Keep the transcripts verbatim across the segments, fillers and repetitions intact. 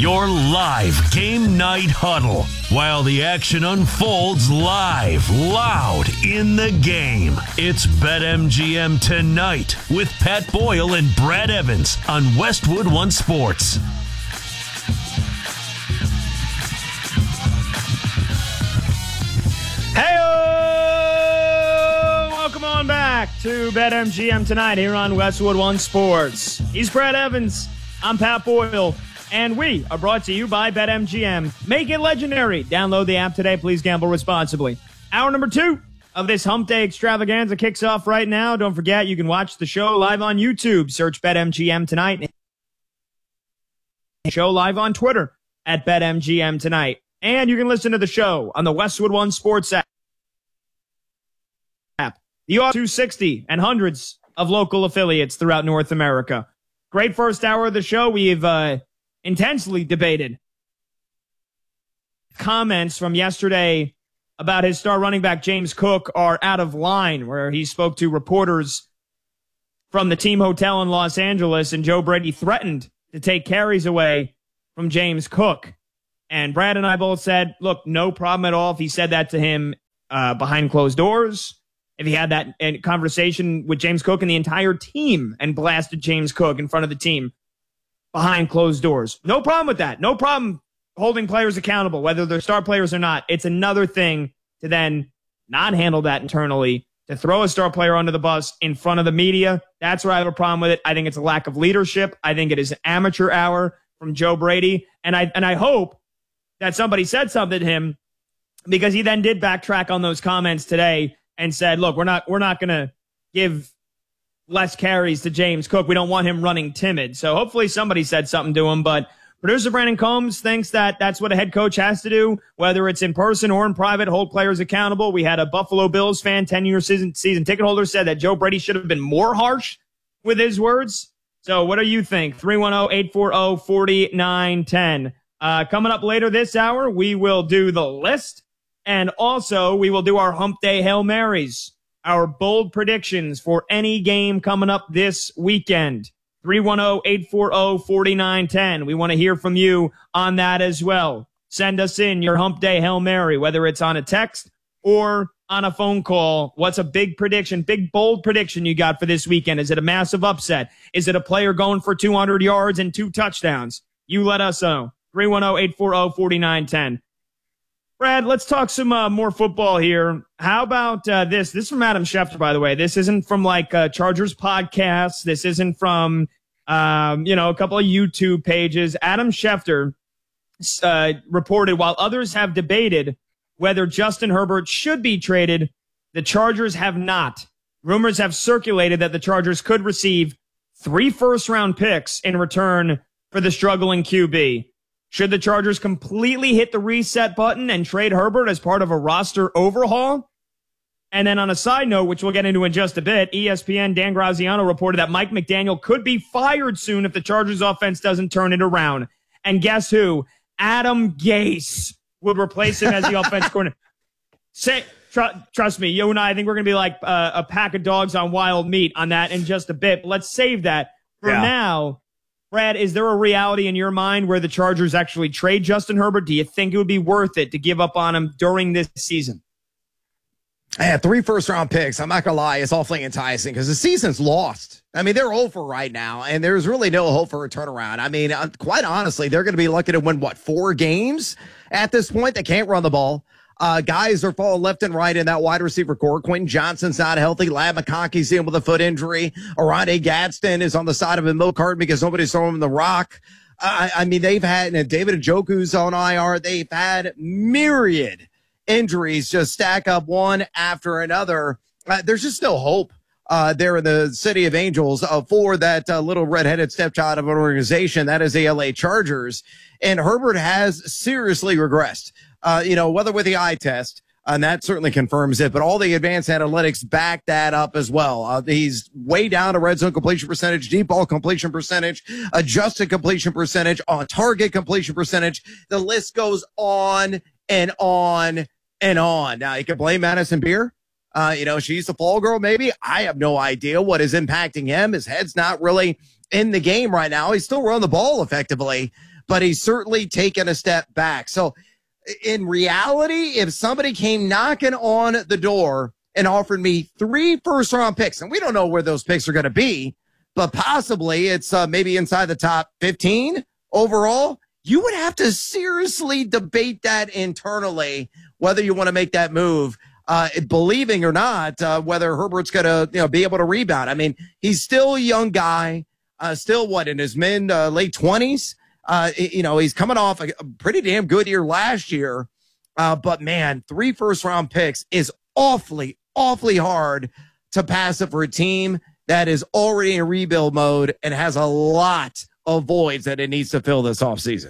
your live game night huddle while the action unfolds live, loud in the game. It's BetMGM Tonight with Pat Boyle and Brad Evans on Westwood One Sports. Hey, welcome on back to BetMGM Tonight here on Westwood One Sports. He's Brad Evans. I'm Pat Boyle. And we are brought to you by BetMGM. Make it legendary. Download the app today. Please gamble responsibly. Hour number two of this Hump Day extravaganza kicks off right now. Don't forget, you can watch the show live on YouTube. Search BetMGM Tonight. Show live on Twitter at BetMGM Tonight. And you can listen to the show on the Westwood One Sports app. The two sixty and hundreds of local affiliates throughout North America. Great first hour of the show. We've uh, intensely debated comments from yesterday about his star running back James Cook are out of line, where he spoke to reporters from the team hotel in Los Angeles, and Joe Brady threatened to take carries away from James Cook. And Brad and I both said, look, no problem at all if he said that to him uh, behind closed doors. If he had that conversation with James Cook and the entire team and blasted James Cook in front of the team behind closed doors. No problem with that. No problem holding players accountable, whether they're star players or not. It's another thing to then not handle that internally, to throw a star player under the bus in front of the media. That's where I have a problem with it. I think it's a lack of leadership. I think it is an amateur hour from Joe Brady. And I, and I hope that somebody said something to him, because he then did backtrack on those comments today and said, look, we're not, we're not going to give less carries to James Cook. We don't want him running timid. So hopefully somebody said something to him. But producer Brandon Combs thinks that that's what a head coach has to do, whether it's in person or in private, hold players accountable. We had a Buffalo Bills fan, ten-year season, season ticket holder, said that Joe Brady should have been more harsh with his words. So what do you think? three one zero, eight four zero, four nine one zero. Uh, coming up later this hour, we will do the list. And also, we will do our Hump Day Hail Marys, our bold predictions for any game coming up this weekend. three one zero, eight four zero, four nine one zero. We want to hear from you on that as well. Send us in your Hump Day Hail Mary, whether it's on a text or on a phone call. What's a big prediction, big bold prediction you got for this weekend? Is it a massive upset? Is it a player going for two hundred yards and two touchdowns? You let us know. three one zero, eight four zero, four nine one zero. Brad, let's talk some uh, more football here. How about uh, this? This is from Adam Schefter, by the way. This isn't from like uh, Chargers podcasts. This isn't from, um, you know, a couple of YouTube pages. Adam Schefter uh, reported, while others have debated whether Justin Herbert should be traded, the Chargers have not. Rumors have circulated that the Chargers could receive three first-round picks in return for the struggling Q B. Should the Chargers completely hit the reset button and trade Herbert as part of a roster overhaul? And then on a side note, which we'll get into in just a bit, E S P N Dan Graziano reported that Mike McDaniel could be fired soon if the Chargers offense doesn't turn it around. And guess who? Adam Gase would replace him as the offense coordinator. Say, tr- trust me, you and I, I think we're going to be like uh, a pack of dogs on wild meat on that in just a bit. But let's save that for yeah. now. Brad, is there a reality in your mind where the Chargers actually trade Justin Herbert? Do you think it would be worth it to give up on him during this season? Yeah, three first-round picks, I'm not going to lie, it's awfully enticing because the season's lost. I mean, they're over right now, and there's really no hope for a turnaround. I mean, quite honestly, they're going to be lucky to win, what, four games at this point? They can't run the ball. Uh, guys are falling left and right in that wide receiver core. Quentin Johnson's not healthy. Ladd McConkey's in with a foot injury. Oronde Gadsden is on the side of a milk carton because nobody's throwing him the rock. Uh, I mean, they've had, and David Njoku's on I R. They've had myriad injuries just stack up one after another. Uh, there's just no hope uh, there in the City of Angels uh, for that uh, little redheaded stepchild of an organization. That is the L A Chargers. And Herbert has seriously regressed. Uh, you know, whether with the eye test, and that certainly confirms it, but all the advanced analytics back that up as well. Uh, he's way down to red zone completion percentage, deep ball completion percentage, adjusted completion percentage, on target completion percentage. The list goes on and on and on. Now, you can blame Madison Beer. Uh, you know, she's the fall girl, maybe. I have no idea what is impacting him. His head's not really in the game right now. He's still running the ball effectively. but he's certainly taken a step back. So in reality, if somebody came knocking on the door and offered me three first round picks, and we don't know where those picks are going to be, but possibly it's uh, maybe inside the top fifteen overall, you would have to seriously debate that internally, whether you want to make that move, uh, believing or not, uh, whether Herbert's going to, you know, be able to rebound. I mean, he's still a young guy, uh, still what, in his mid, uh, late twenties. Uh, you know, he's coming off a, a pretty damn good year last year. Uh, but man, three first round picks is awfully, awfully hard to pass up for a team that is already in rebuild mode and has a lot of voids that it needs to fill this offseason.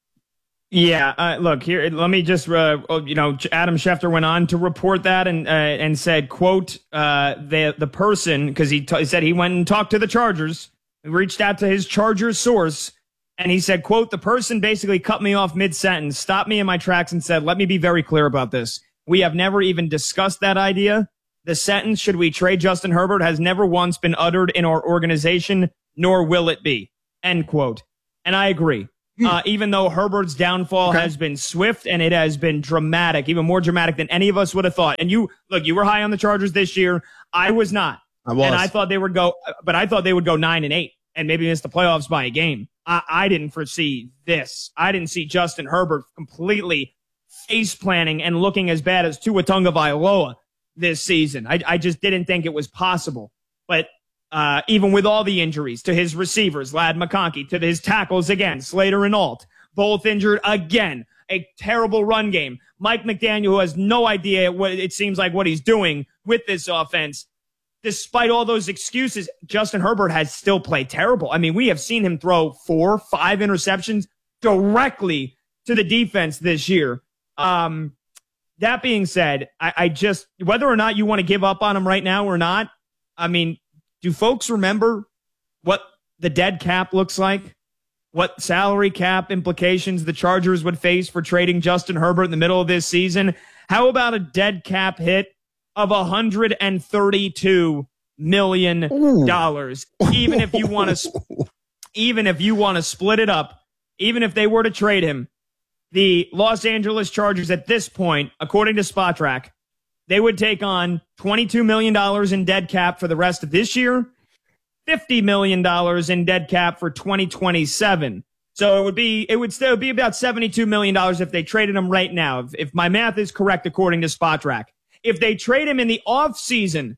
Yeah, uh, look here. Let me just, uh, you know, Adam Schefter went on to report that and uh, and said, "quote uh, the the person," because he, t- he said he went and talked to the Chargers, he reached out to his Chargers source, and he said, "quote the person basically cut me off mid sentence, stopped me in my tracks, and said, 'Let me be very clear about this. We have never even discussed that idea. The sentence, should we trade Justin Herbert, has never once been uttered in our organization, nor will it be." End quote. And I agree. Uh, even though Herbert's downfall okay. has been swift and it has been dramatic, even more dramatic than any of us would have thought. And you, look, you were high on the Chargers this year. I was not. I was. And I thought they would go, but I thought they would go nine and eight and maybe miss the playoffs by a game. I, I didn't foresee this. I didn't see Justin Herbert completely face planning and looking as bad as Tua Tagovailoa this season. I, I just didn't think it was possible. But Uh, even with all the injuries to his receivers, Ladd McConkey, to his tackles again, Slater and Alt, both injured again. A terrible run game. Mike McDaniel, who has no idea what it seems like what he's doing with this offense. Despite all those excuses, Justin Herbert has still played terrible. I mean, we have seen him throw four, five interceptions directly to the defense this year. Um, that being said, I, I just, whether or not you want to give up on him right now or not, I mean, do folks remember what the dead cap looks like? What salary cap implications the Chargers would face for trading Justin Herbert in the middle of this season? How about a dead cap hit of one hundred thirty-two million dollars? Ooh. Even if you want to, even if you want to split it up, even if they were to trade him, the Los Angeles Chargers at this point, according to Spotrac, they would take on twenty-two million dollars in dead cap for the rest of this year, fifty million dollars in dead cap for twenty twenty-seven. So it would be, it would still be about seventy-two million dollars if they traded him right now. If, if my math is correct, according to Spotrac. If they trade him in the off season,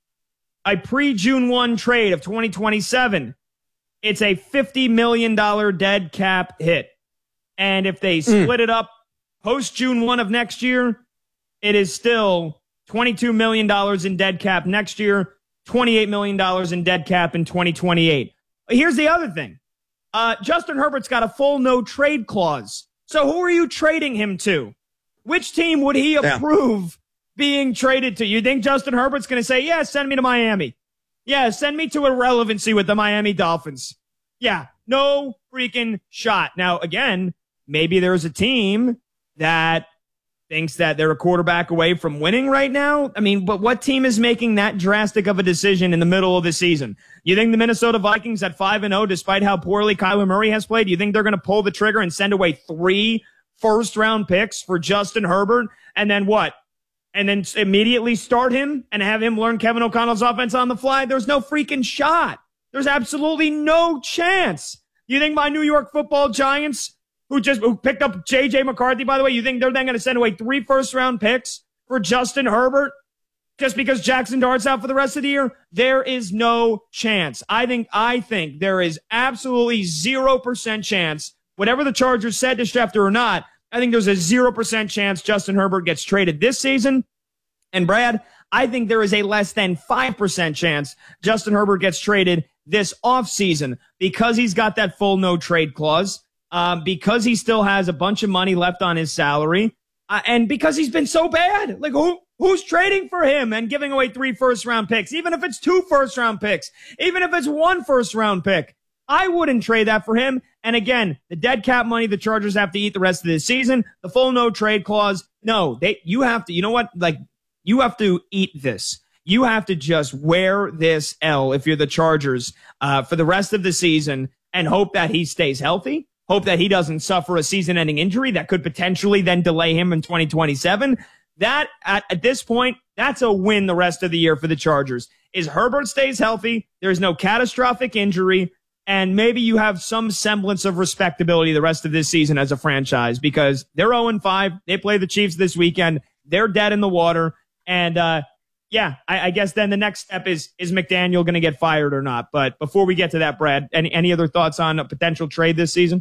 a pre-June first trade of twenty twenty-seven, it's a fifty million dollars dead cap hit. And if they split mm. it up post-June first of next year, it is still twenty-two million dollars in dead cap next year, twenty-eight million dollars in dead cap in twenty twenty-eight. Here's the other thing. Uh, Justin Herbert's got a full no trade clause. So who are you trading him to? Which team would he approve yeah. being traded to? You think Justin Herbert's going to say, yeah, send me to Miami. Yeah, send me to irrelevancy with the Miami Dolphins. Yeah, no freaking shot. Now, again, maybe there's a team that thinks that they're a quarterback away from winning right now. I mean, but what team is making that drastic of a decision in the middle of the season? You think the Minnesota Vikings at five and oh, despite how poorly Kyler Murray has played, you think they're going to pull the trigger and send away three first round picks for Justin Herbert? And then what? And then immediately start him and have him learn Kevin O'Connell's offense on the fly? There's no freaking shot. There's absolutely no chance. You think my New York Football Giants, who just who picked up J J McCarthy, by the way, you think they're then going to send away three first-round picks for Justin Herbert just because Jackson Dart's out for the rest of the year? There is no chance. I think I think there is absolutely zero percent chance, whatever the Chargers said to Schefter or not, I think there's a zero percent chance Justin Herbert gets traded this season. And Brad, I think there is a less than five percent chance Justin Herbert gets traded this offseason because he's got that full no-trade clause. Um, because he still has a bunch of money left on his salary, uh, and because he's been so bad. Like, who who's trading for him and giving away three first-round picks, even if it's two first-round picks, even if it's one first-round pick? I wouldn't trade that for him. And again, the dead cap money the Chargers have to eat the rest of this season, the full no-trade clause, no, they you have to, you know what, like, you have to eat this. You have to just wear this L if you're the Chargers uh, for the rest of the season and hope that he stays healthy. hope that he doesn't suffer a season-ending injury that could potentially then delay him in twenty twenty-seven. That, at, at this point, that's a win the rest of the year for the Chargers. Is Herbert stays healthy, there's no catastrophic injury, and maybe you have some semblance of respectability the rest of this season as a franchise, because they're oh and five. They play the Chiefs this weekend. They're dead in the water. And, uh, yeah, I, I guess then the next step is, is McDaniel going to get fired or not? But before we get to that, Brad, any, any other thoughts on a potential trade this season?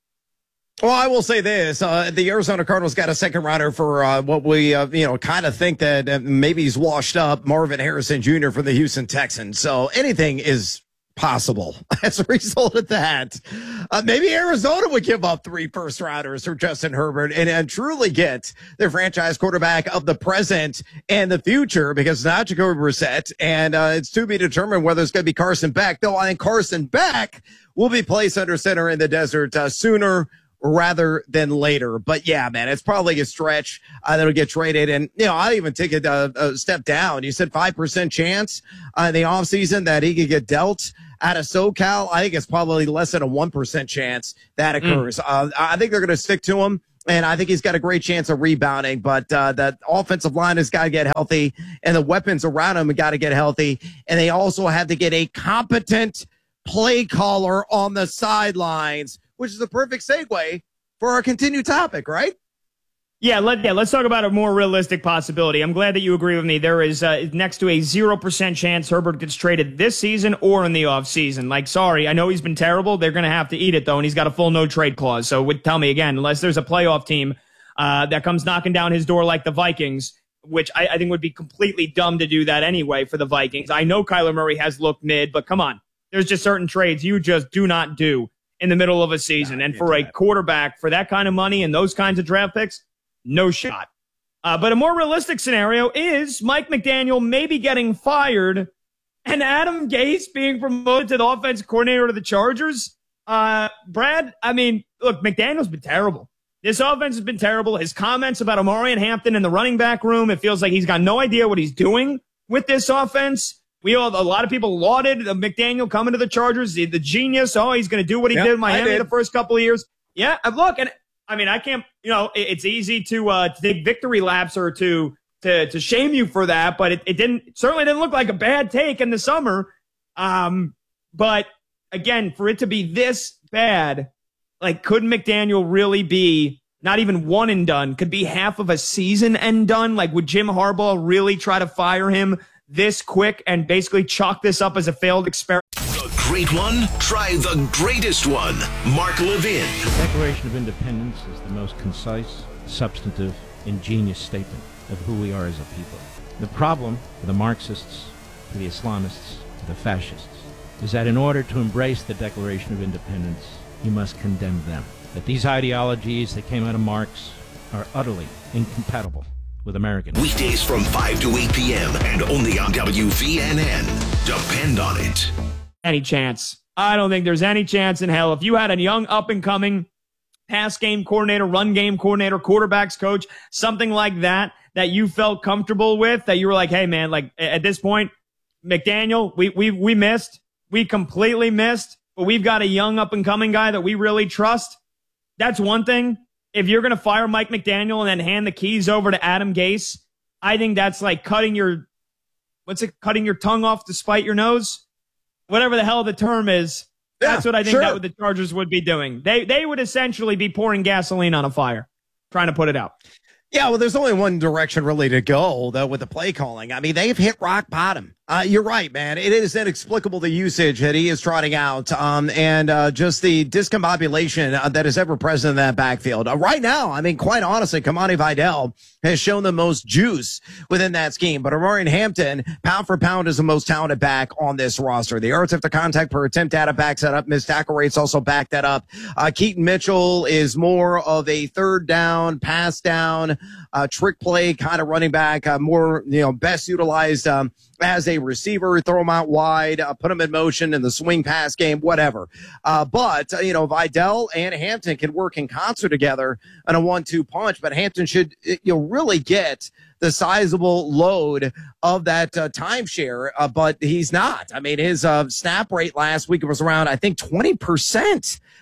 Well, I will say this. Uh, the Arizona Cardinals got a second rounder for uh, what we, uh, you know, kind of think that uh, maybe he's washed up, Marvin Harrison Junior from the Houston Texans. So anything is possible as a result of that. Uh, maybe Arizona would give up three first rounders for Justin Herbert and, and truly get their franchise quarterback of the present and the future, because it's not Jacoby Brissett, and uh, it's to be determined whether it's going to be Carson Beck. Though I think Carson Beck will be placed under center in the desert uh, sooner rather than later. But yeah, man, it's probably a stretch uh, that'll get traded. And, you know, I'll even take it a, a step down. You said five percent chance uh, in the offseason that he could get dealt out of SoCal. I think it's probably less than a one percent chance that occurs. Mm. Uh, I think they're going to stick to him, and I think he's got a great chance of rebounding. But uh, that offensive line has got to get healthy, and the weapons around him have got to get healthy. And they also have to get a competent play caller on the sidelines, which is a perfect segue for our continued topic, right? Yeah, let, yeah, let's talk about a more realistic possibility. I'm glad that you agree with me. There is uh, next to a zero percent chance Herbert gets traded this season or in the offseason. Like, sorry, I know he's been terrible. They're going to have to eat it, though, and he's got a full no-trade clause. So would tell me again, unless there's a playoff team uh, that comes knocking down his door like the Vikings, which I, I think would be completely dumb to do that anyway for the Vikings. I know Kyler Murray has looked mid, but come on. There's just certain trades you just do not do in the middle of a season. And for a quarterback, for that kind of money and those kinds of draft picks, no shot. Uh, but a more realistic scenario is Mike McDaniel maybe getting fired and Adam Gase being promoted to the offensive coordinator of the Chargers. Uh, Brad, I mean, look, McDaniel's been terrible. This offense has been terrible. His comments about Omari and Hampton in the running back room, it feels like he's got no idea what he's doing with this offense. We all, a lot of people lauded McDaniel coming to the Chargers, the, the genius. Oh, he's going to do what he yep, did in Miami did. the first couple of years. Yeah, look, and I mean, I can't, you know, it, it's easy to, uh, to take victory laps or to, to, to shame you for that, but it, it didn't, certainly didn't look like a bad take in the summer. Um, but again, for it to be this bad, like, could McDaniel really be not even one and done, could be half of a season and done? Like, would Jim Harbaugh really try to fire him this quick and basically chalk this up as a failed experiment? The great one? Try the greatest one. Mark Levin. The Declaration of Independence is the most concise, substantive, ingenious statement of who we are as a people. The problem for the Marxists, for the Islamists, for the fascists, is that in order to embrace the Declaration of Independence, you must condemn them. That these ideologies that came out of Marx are utterly incompatible with American. Weekdays from five to eight p.m. and only on W V N N. Depend on it. Any chance? I don't think there's any chance in hell. If you had a young up-and-coming pass game coordinator, run game coordinator, quarterbacks coach, something like that, that you felt comfortable with, that you were like, hey, man, like at this point, McDaniel, we we we missed. We completely missed. But we've got a young up-and-coming guy that we really trust. That's one thing. If you're going to fire Mike McDaniel and then hand the keys over to Adam Gase, I think that's like cutting your, what's it, cutting your tongue off to spite your nose? Whatever the hell the term is, yeah, that's what I think sure. that what the Chargers would be doing. They they would essentially be pouring gasoline on a fire, trying to put it out. Yeah, well, there's only one direction really to go, though, with the play calling. I mean, they've hit rock bottom. Uh, you're right, man. It is inexplicable, the usage that he is trotting out, um, and uh, just the discombobulation uh, that is ever present in that backfield. Uh, right now, I mean, quite honestly, Kamani Vidal has shown the most juice within that scheme. But Omarion Hampton, pound for pound, is the most talented back on this roster. The yards after contact per attempt data backs that up. Missed tackle rates also back that up. Uh, Keaton Mitchell is more of a third down, pass down, uh, trick play kind of running back, uh, more, you know, best utilized um, as a receiver, throw him out wide, uh, put him in motion in the swing pass game, whatever. Uh, but, uh, you know, Vidal and Hampton can work in concert together on a one two punch, but Hampton should, you know, really get the sizable load of that uh, timeshare, uh, but he's not. I mean, his uh, snap rate last week was around, I think, twenty percent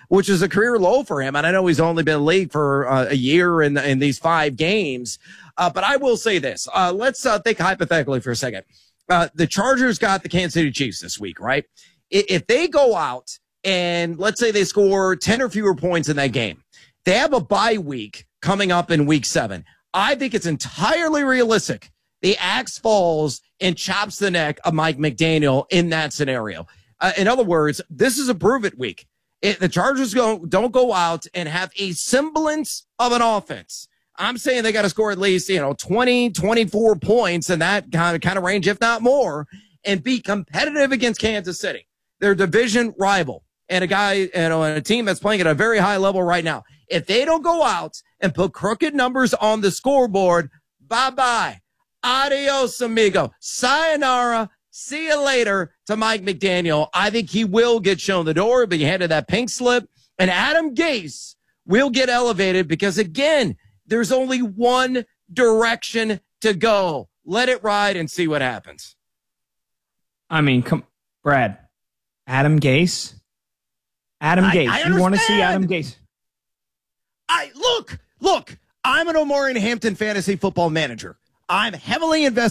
which is a career low for him. And I know he's only been in the league for uh, a year in, in these five games. Uh, but I will say this. Uh, let's uh, think hypothetically for a second. Uh, the Chargers got the Kansas City Chiefs this week, right? If they go out and let's say they score ten or fewer points in that game, they have a bye week coming up in week seven. I think it's entirely realistic the axe falls and chops the neck of Mike McDaniel in that scenario. Uh, in other words, this is a prove it week. It, the Chargers go, don't go out and have a semblance of an offense. I'm saying they got to score at least, you know, twenty, twenty-four points in that kind of, kind of range, if not more, and be competitive against Kansas City. Their division rival and a guy, you know, and a team that's playing at a very high level right now. If they don't go out and put crooked numbers on the scoreboard, bye-bye. Adios, amigo. Sayonara. See you later to Mike McDaniel. I think he will get shown the door, but he handed that pink slip. And Adam Gase will get elevated because, again, there's only one direction to go. Let it ride and see what happens. I mean, come, Brad, Adam Gase? Adam I, Gase. I you want to see Adam Gase? I look, look, I'm an Omarion Hampton fantasy football manager. I'm heavily invested